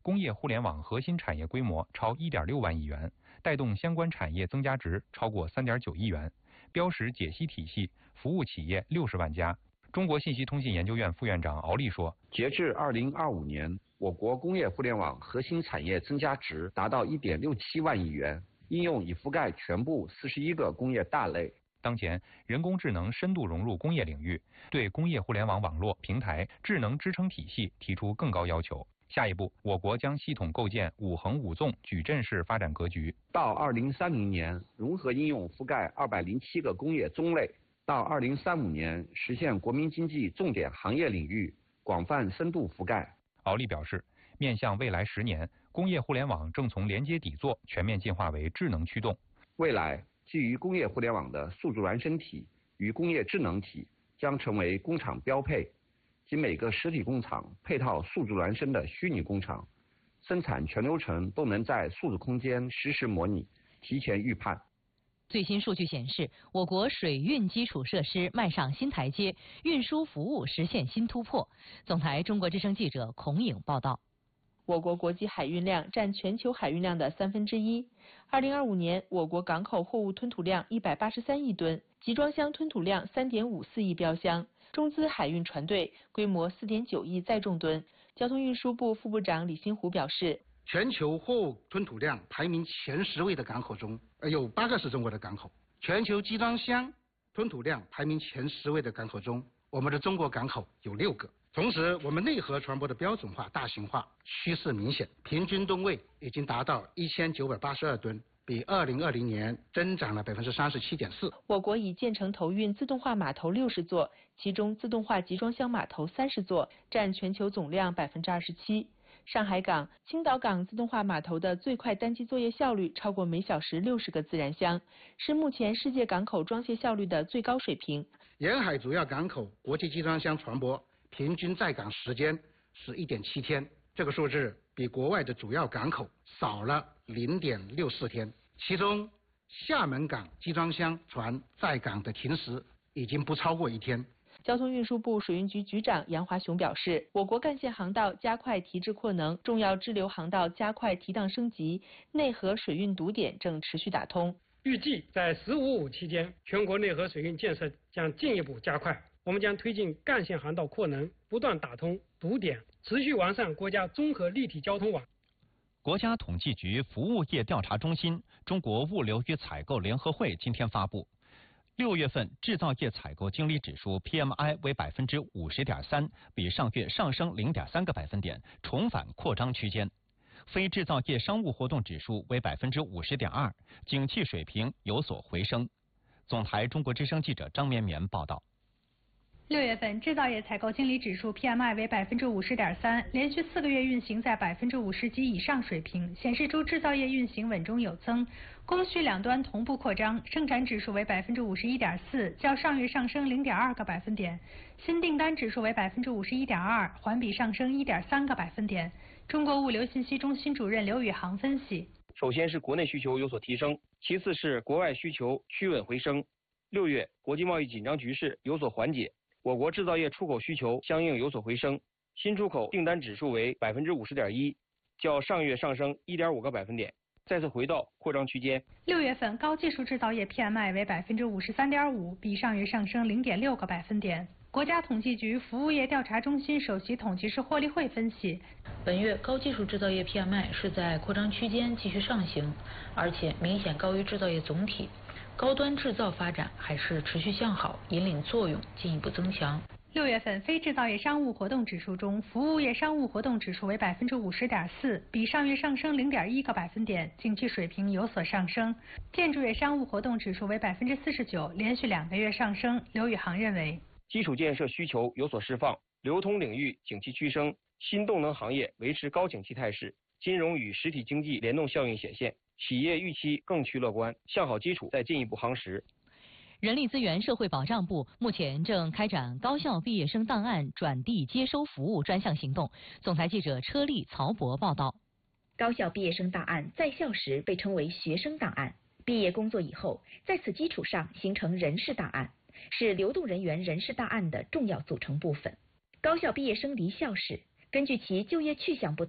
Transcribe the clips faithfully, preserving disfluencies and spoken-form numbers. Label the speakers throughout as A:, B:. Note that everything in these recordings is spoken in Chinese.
A: 工业互联网核心产业规模超 一点六万亿元，带动相关产业增加值超过 三点九亿元，标识解析体系服务企业六十万家。中国信息通信研究院副院长敖立说，
B: 截至二零二五年，我国工业互联网核心产业增加值达到 一点六七万亿元，应用已覆盖全部四十一个工业大类。
A: 当前，人工智能深度融入工业领域，对工业互联网网络、平台、智能支撑体系提出更高要求。下一步，我国将系统构建五横五纵矩阵式发展格局。
B: 到二零三零年，融合应用覆盖二百零七个工业宗类；到二零三五年，实现国民经济重点行业领域广泛深度覆盖。
A: 敖立表示，面向未来十年，工业互联网正从连接底座全面进化为智能驱动。
B: 未来，基于工业互联网的数字孪生体与工业智能体将成为工厂标配，即每个实体工厂配套数字孪生的虚拟工厂，生产全流程都能在数字空间实时模拟、提前预判。
C: 最新数据显示，我国水运基础设施迈上新台阶，运输服务实现新突破。总台中国之声记者孔颖报道。
D: 我国国际海运量占全球海运量的三分之一。二零二五年，我国港口货物吞吐量一百八十三亿吨，集装箱吞吐量三点五四亿标箱，中资海运船队规模四点九亿载重吨。交通运输部副部长李新湖表示，
E: 全球货物吞吐量排名前十位的港口中，有八个是中国的港口；全球集装箱吞吐量排名前十位的港口中，我们的中国港口有六个。同时，我们内河船舶的标准化、大型化趋势明显，平均吨位已经达到一千九百八十二吨，比二零二零年增长了百分之三十七点四。
D: 我国已建成投运自动化码头六十座，其中自动化集装箱码头三十座，占全球总量百分之二十七。上海港、青岛港自动化码头的最快单机作业效率超过每小时六十个自然箱，是目前世界港口装卸效率的最高水平。
E: 沿海主要港口国际集装箱船舶平均在港时间是 一点七天，这个数字比国外的主要港口少了 零点六四天。其中，厦门港集装箱船在港的停时已经不超过一天。
D: 交通运输部水运局局长杨华雄表示，我国干线航道加快提质扩能，重要支流航道加快提档升级，内河水运堵点正持续打通。
F: 预计在“十五五”期间，全国内河水运建设将进一步加快。我们将推进干线航道扩能，不断打通堵点，持续完善国家综合立体交通网。
G: 国家统计局服务业调查中心、中国物流与采购联合会今天发布，六月份制造业采购经理指数 P M I 为百分之五十点三，比上月上升零点三个百分点，重返扩张区间。非制造业商务活动指数为百分之五十点二，景气水平有所回升。总台中国之声记者张绵绵报道。
H: 六月份制造业采购经理指数 P M I 为百分之五十点三，连续四个月运行在百分之五十及以上水平，显示出制造业运行稳中有增，供需两端同步扩张。生产指数为百分之五十一点四，较上月上升零点二个百分点。新订单指数为百分之五十一点二，环比上升一点三个百分点。中国物流信息中心主任刘宇航分析：
I: 首先是国内需求有所提升，其次是国外需求趋稳回升。六月国际贸易紧张局势有所缓解。我国制造业出口需求相应有所回升，新出口订单指数为百分之五十点一，较上月上升一点五个百分点，再次回到扩张区间。
H: 六月份高技术制造业 P M I 为百分之五十三点五，比上月上升零点六个百分点。国家统计局服务业调查中心首席统计师霍立慧分析，
J: 本月高技术制造业 P M I 是在扩张区间继续上行，而且明显高于制造业总体。高端制造发展还是持续向好，引领作用进一步增强。
H: 六月份非制造业商务活动指数中，服务业商务活动指数为百分之五十点四，比上月上升零点一个百分点，景气水平有所上升。建筑业商务活动指数为百分之四十九，连续两个月上升。刘宇航认为，
I: 基础建设需求有所释放，流通领域景气趋升，新动能行业维持高景气态势，金融与实体经济联动效应显现。企业预期更趋乐观，向好基础再进一步夯实。
C: 人力资源社会保障部目前正开展高校毕业生档案转递接收服务专项行动。总台记者车丽、曹博报道。
K: 高校毕业生档案在校时被称为学生档案，毕业工作以后，在此基础上形成人事档案，是流动人员人事档案的重要组成部分。高校毕业生离校时，根据其就业去向不同，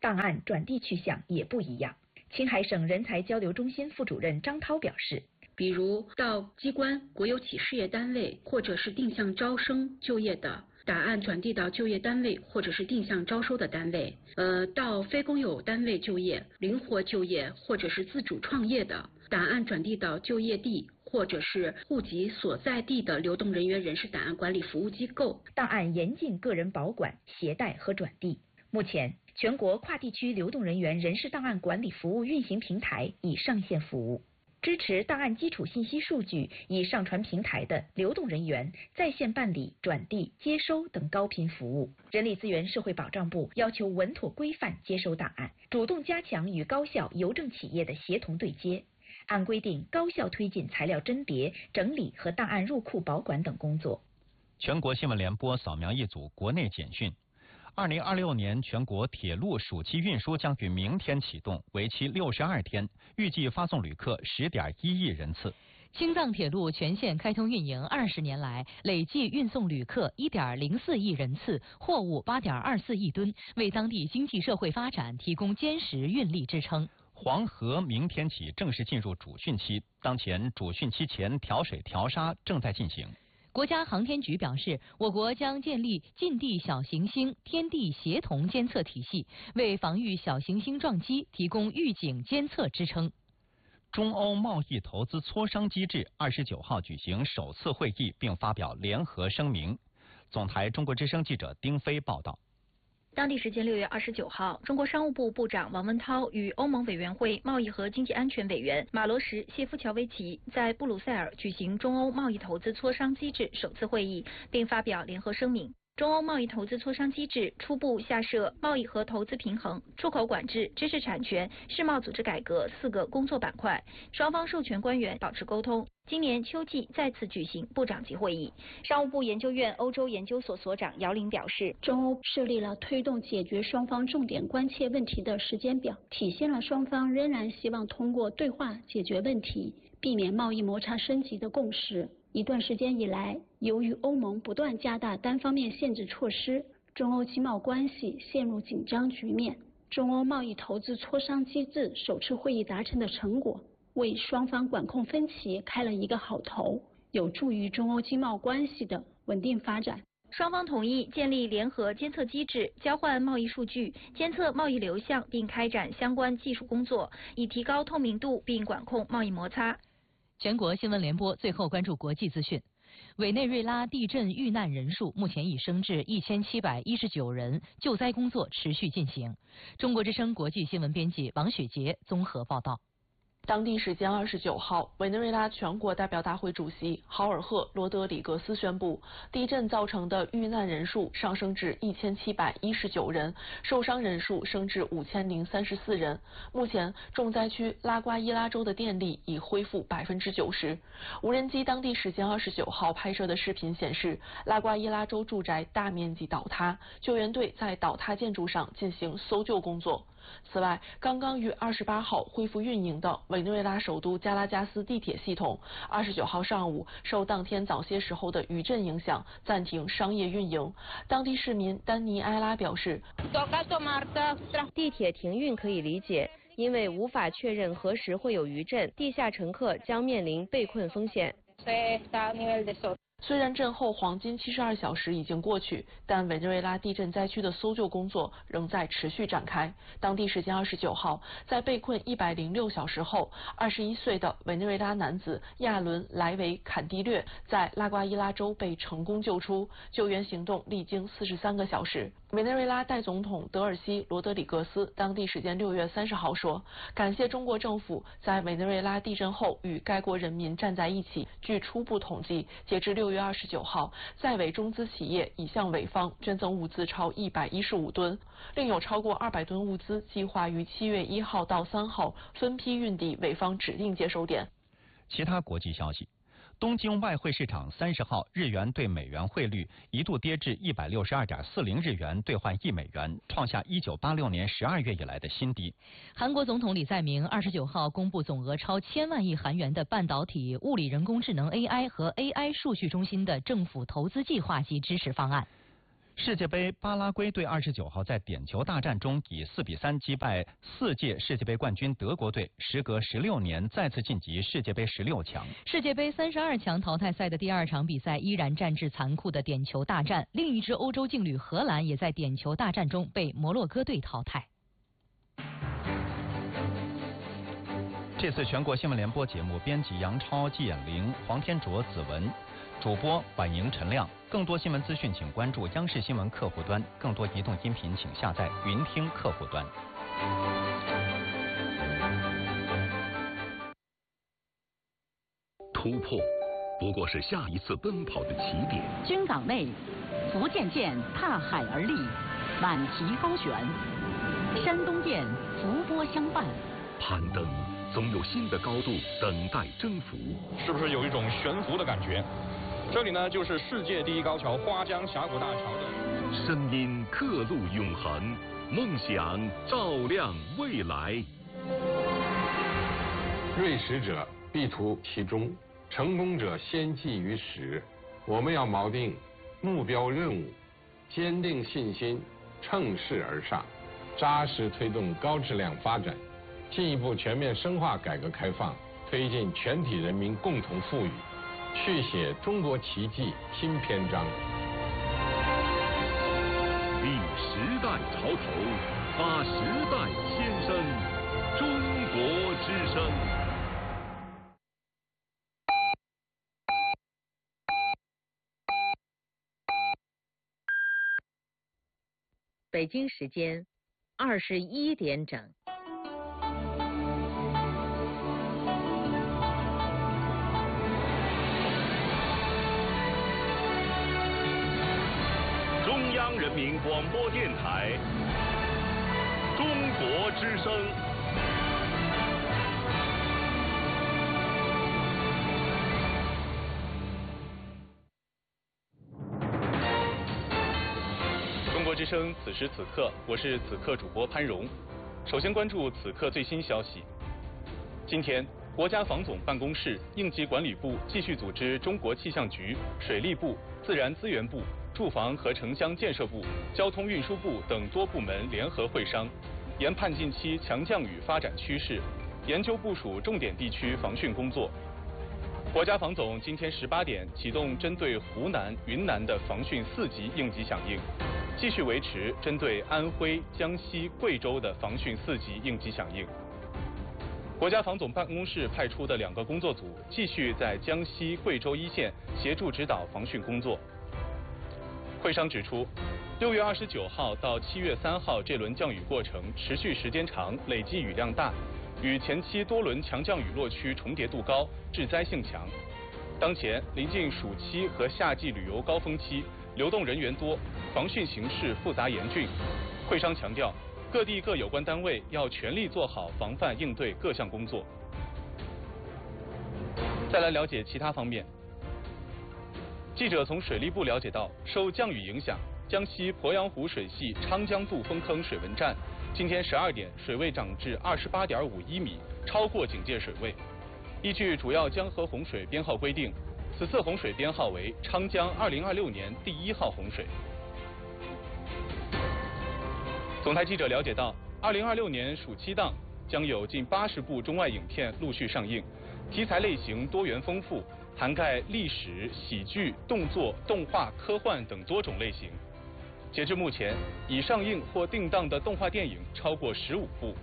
K: 档案转递去向也不一样。青海省人才交流中心副主任张涛表示，
L: 比如到机关、国有企事业单位或者是定向招生就业的，档案转递到就业单位或者是定向招收的单位；呃，到非公有单位就业、灵活就业或者是自主创业的，档案转递到就业地或者是户籍所在地的流动人员人事档案管理服务机构。
K: 档案严禁个人保管、携带和转递。目前，全国跨地区流动人员人事档案管理服务运行平台已上线服务。支持档案基础信息数据已上传平台的流动人员在线办理、转递、接收等高频服务。人力资源社会保障部要求稳妥规范接收档案，主动加强与高校、邮政企业的协同对接，按规定高效推进材料甄别、整理和档案入库保管等工作。
G: 全国新闻联播扫描一组国内简讯。二零二六年全国铁路暑期运输将于明天启动，为期六十二天，预计发送旅客十点一亿人次。
C: 青藏铁路全线开通运营二十年来，累计运送旅客一点零四亿人次，货物八点二四亿吨，为当地经济社会发展提供坚实运力支撑。
G: 黄河明天起正式进入主汛期，当前主汛期前调水调沙正在进行。
C: 国家航天局表示，我国将建立近地小行星天地协同监测体系，为防御小行星撞击提供预警监测支撑。
G: 中欧贸易投资磋商机制二十九号举行首次会议，并发表联合声明。总台中国之声记者丁飞报道。
M: 当地时间六月二十九号，中国商务部部长王文涛与欧盟委员会贸易和经济安全委员马罗什谢夫乔维奇在布鲁塞尔举行中欧贸易投资磋商机制首次会议，并发表联合声明。中欧贸易投资磋商机制初步下设贸易和投资平衡、出口管制、知识产权、世贸组织改革四个工作板块，双方授权官员保持沟通。今年秋季再次举行部长级会议。商务部研究院欧洲研究所所长姚玲表示，
N: 中欧设立了推动解决双方重点关切问题的时间表，体现了双方仍然希望通过对话解决问题，避免贸易摩擦升级的共识。一段时间以来，由于欧盟不断加大单方面限制措施，中欧经贸关系陷入紧张局面。中欧贸易投资磋商机制首次会议达成的成果，为双方管控分歧开了一个好头，有助于中欧经贸关系的稳定发展。
M: 双方同意建立联合监测机制，交换贸易数据，监测贸易流向，并开展相关技术工作，以提高透明度并管控贸易摩擦。
C: 全国新闻联播最后关注国际资讯。委内瑞拉地震遇难人数目前已升至一千七百一十九人，救灾工作持续进行。中国之声国际新闻编辑王雪杰综合报道。
D: 当地时间二十九号，委内瑞拉全国代表大会主席豪尔赫·罗德里格斯宣布，地震造成的遇难人数上升至一千七百一十九人，受伤人数升至五千零三十四人。目前，重灾区拉瓜伊拉州的电力已恢复百分之九十。无人机当地时间二十九号拍摄的视频显示，拉瓜伊拉州住宅大面积倒塌，救援队在倒塌建筑上进行搜救工作。此外，刚刚于二十八号恢复运营的委内瑞拉首都加拉加斯地铁系统，二十九号上午受当天早些时候的余震影响，暂停商业运营。当地市民丹尼埃拉表示，
O: 地铁停运可以理解，因为无法确认何时会有余震，地下乘客将面临被困风险。
D: 虽然震后黄金七十二小时已经过去，但委内瑞拉地震灾区的搜救工作仍在持续展开。当地时间二十九号，在被困一百零六小时后，二十一岁的委内瑞拉男子亚伦·莱维坎蒂略在拉瓜伊拉州被成功救出，救援行动历经四十三个小时。委内瑞拉代总统德尔西·罗德里格斯当地时间六月三十号说，感谢中国政府在委内瑞拉地震后与该国人民站在一起。据初步统计，截至六月二十九号，在委中资企业已向委方捐赠物资超一百一十五吨，另有超过二百吨物资计划于七月一号到三号分批运抵委方指定接收点。
G: 其他国际消息。东京外汇市场三十号日元对美元汇率一度跌至一百六十二点四零日元兑换一美元，创下一九八六年十二月以来的新低。
C: 韩国总统李在明二十九号公布总额超千万亿韩元的半导体、物理人工智能 A I 和 A I 数据中心的政府投资计划及支持方案。
G: 世界杯，巴拉圭队二十九号在点球大战中以四比三击败四届世界杯冠军德国队，时隔十六年再次晋级世界杯十六强。
C: 世界杯三十二强淘汰赛的第二场比赛依然战至残酷的点球大战，另一支欧洲劲旅荷兰也在点球大战中被摩洛哥队淘汰。
G: 这次全国新闻联播节目，编辑杨超、季衍玲、黄天卓、子文，主播婉莹、陈亮。更多新闻资讯，请关注央视新闻客户端；更多移动音频，请下载云听客户端。
P: 突破不过是下一次奔跑的起点。
Q: 军港内，福建舰踏海而立，满旗高悬；山东舰浮波相伴。
P: 攀登总有新的高度等待征服，
R: 是不是有一种悬浮的感觉？这里呢，就是世界第一高桥花江峡谷大桥的。
P: 声音刻录永恒，梦想照亮未来。
S: 锐识者必图其中，成功者先记于始。我们要锚定目标任务，坚定信心，乘势而上，扎实推动高质量发展。进一步全面深化改革开放，推进全体人民共同富裕，续写中国奇迹新篇章。
P: 立时代潮头，发时代先声，中国之声。
T: 北京时间二十一点整。
P: 中央人民广播电台，中国之声。
U: 中国之声，此时此刻，我是此刻主播潘荣。首先关注此刻最新消息。今天，国家防总办公室、应急管理部继续组织中国气象局、水利部、自然资源部、住房和城乡建设部、交通运输部等多部门联合会商，研判近期强降雨发展趋势，研究部署重点地区防汛工作。国家防总今天十八点启动针对湖南、云南的防汛四级应急响应，继续维持针对安徽、江西、贵州的防汛四级应急响应。国家防总办公室派出的两个工作组继续在江西、贵州一线协助指导防汛工作。会商指出，六月二十九号到七月三号这轮降雨过程持续时间长，累计雨量大，与前期多轮强降雨落区重叠度高，致灾性强。当前临近暑期和夏季旅游高峰期，流动人员多，防汛形势复杂严峻。会商强调，各地各有关单位要全力做好防范应对各项工作。再来了解其他方面。记者从水利部了解到，受降雨影响，江西鄱阳湖水系昌江渡封坑水文站今天十二点水位涨至二十八点五一米，超过警戒水位。依据主要江河洪水编号规定，此次洪水编号为昌江二零二六年第一号洪水。总台记者了解到，二零二六年暑期档将有近八十部中外影片陆续上映，题材类型多元丰富，涵盖历史、喜剧、动作、动画、科幻等多种类型。截至目前，已上映或定档的动画电影超过十五部。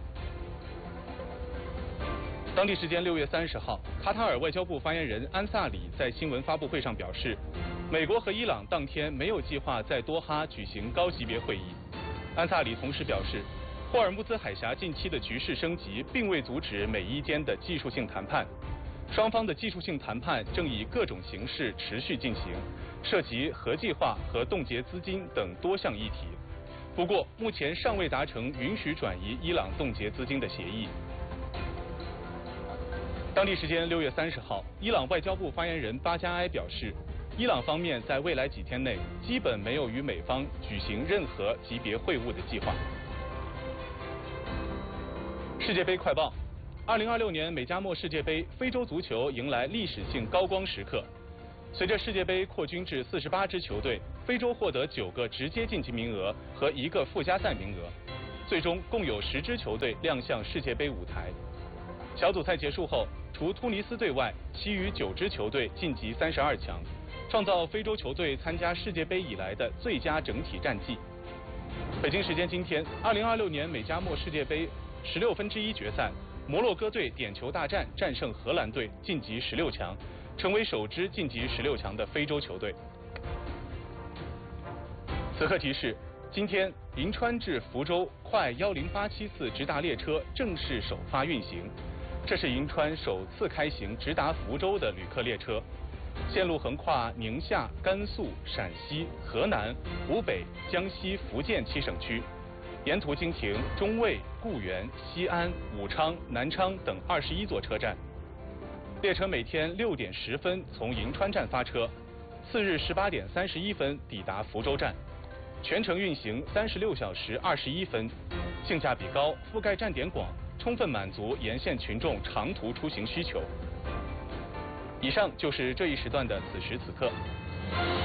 U: 当地时间六月三十号，卡塔尔外交部发言人安萨里在新闻发布会上表示，美国和伊朗当天没有计划在多哈举行高级别会议。安萨里同时表示，霍尔木兹海峡近期的局势升级并未阻止美伊间的技术性谈判。双方的技术性谈判正以各种形式持续进行，涉及核计划和冻结资金等多项议题。不过，目前尚未达成允许转移伊朗冻结资金的协议。当地时间六月三十号，伊朗外交部发言人巴加埃表示，伊朗方面在未来几天内基本没有与美方举行任何级别会晤的计划。世界杯快报。二零二六年美加墨世界杯，非洲足球迎来历史性高光时刻。随着世界杯扩军至四十八支球队， 非洲获得九个直接晋级名额和一个附加赛名额，最终共有十支球队亮相世界杯舞台。小组赛结束后，除突尼斯队外，其余九支球队晋级三十二强，创造非洲球队参加世界杯以来的最佳整体战绩。北京时间今天，二零二六年美加墨世界杯十六分之一决赛，摩洛哥队点球大战战胜荷兰队，晋级十六强，成为首支晋级十六强的非洲球队。此刻提示：今天银川至福州快一零八七次直达列车正式首发运行，这是银川首次开行直达福州的旅客列车，线路横跨宁夏、甘肃、陕西、河南、湖北、江西、福建七省区，沿途经停中卫、固原、西安、武昌、南昌等二十一座车站。列车每天六点十分从银川站发车，次日十八点三十一分抵达福州站。全程运行三十六小时二十一分，性价比高，覆盖站点广，充分满足沿线群众长途出行需求。以上就是这一时段的此时此刻。